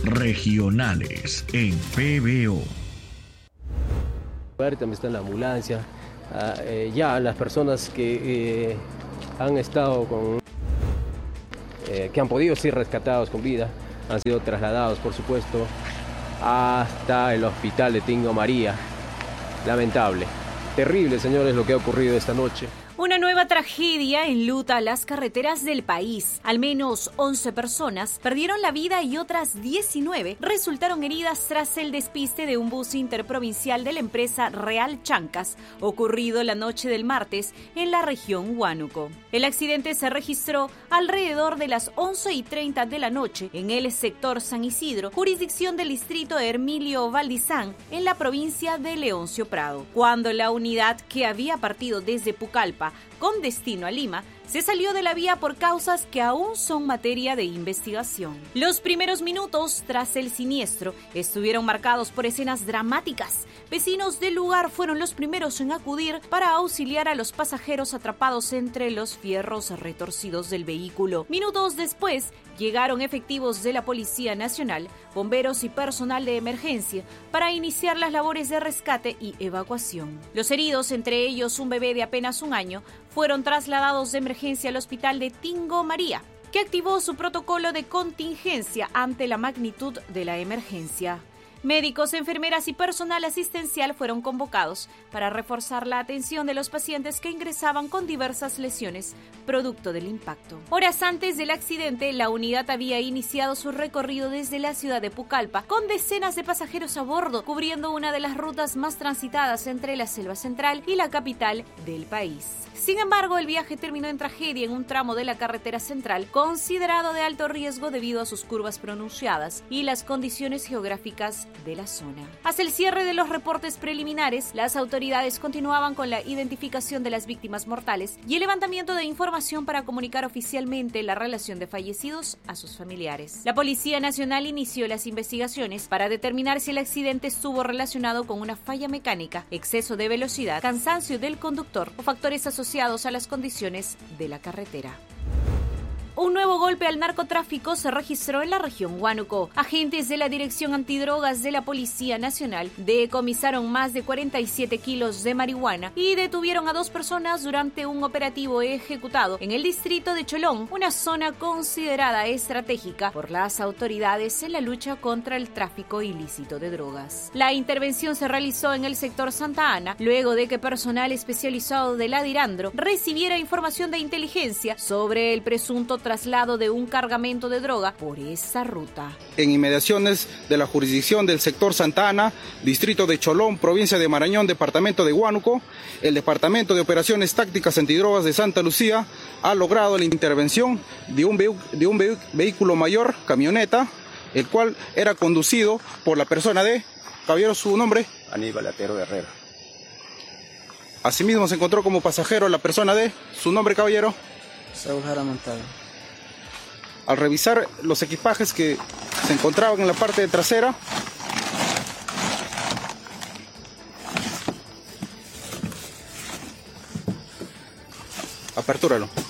regionales en PBO. También está en la ambulancia. Ya las personas que han estado que han podido ser rescatados con vida, han sido trasladados, por supuesto, hasta el hospital de Tingo María. Lamentable, terrible, señores, lo que ha ocurrido esta noche. Una nueva tragedia enluta las carreteras del país. Al menos 11 personas perdieron la vida y otras 19 resultaron heridas tras el despiste de un bus interprovincial de la empresa Real Chancas, ocurrido la noche del martes en la región Huánuco. El accidente se registró alrededor de las 11:30 de la noche en el sector San Isidro, jurisdicción del distrito de Hermilio Valdizán, en la provincia de Leoncio Prado, cuando la unidad que había partido desde Pucallpa con destino a Lima se salió de la vía por causas que aún son materia de investigación. Los primeros minutos tras el siniestro estuvieron marcados por escenas dramáticas. Vecinos del lugar fueron los primeros en acudir para auxiliar a los pasajeros atrapados entre los fierros retorcidos del vehículo. Minutos después, llegaron efectivos de la Policía Nacional, bomberos y personal de emergencia para iniciar las labores de rescate y evacuación. Los heridos, entre ellos un bebé de apenas 1 año, fueron trasladados de emergencia al hospital de Tingo María, que activó su protocolo de contingencia ante la magnitud de la emergencia. Médicos, enfermeras y personal asistencial fueron convocados para reforzar la atención de los pacientes que ingresaban con diversas lesiones producto del impacto. Horas antes del accidente, la unidad había iniciado su recorrido desde la ciudad de Pucallpa con decenas de pasajeros a bordo, cubriendo una de las rutas más transitadas entre la selva central y la capital del país. Sin embargo, el viaje terminó en tragedia en un tramo de la carretera central considerado de alto riesgo debido a sus curvas pronunciadas y las condiciones geográficas de la zona. Hasta el cierre de los reportes preliminares, las autoridades continuaban con la identificación de las víctimas mortales y el levantamiento de información para comunicar oficialmente la relación de fallecidos a sus familiares. La Policía Nacional inició las investigaciones para determinar si el accidente estuvo relacionado con una falla mecánica, exceso de velocidad, cansancio del conductor o factores asociados a las condiciones de la carretera. Un nuevo golpe al narcotráfico se registró en la región Huánuco. Agentes de la Dirección Antidrogas de la Policía Nacional decomisaron más de 47 kilos de marihuana y detuvieron a 2 personas durante un operativo ejecutado en el distrito de Cholón, una zona considerada estratégica por las autoridades en la lucha contra el tráfico ilícito de drogas. La intervención se realizó en el sector Santa Ana, luego de que personal especializado de la Dirandro recibiera información de inteligencia sobre el presunto traslado de un cargamento de droga por esa ruta. En inmediaciones de la jurisdicción del sector Santa Ana, distrito de Cholón, provincia de Marañón, departamento de Huánuco, el Departamento de Operaciones Tácticas Antidrogas de Santa Lucía ha logrado la intervención de un vehículo mayor, camioneta, el cual era conducido por la persona de, caballero, su nombre, Aníbal Atero Herrera. Asimismo se encontró como pasajero la persona de, su nombre, caballero, Saúl Jara Montalvo. Al revisar los equipajes que se encontraban en la parte trasera, apertúralo.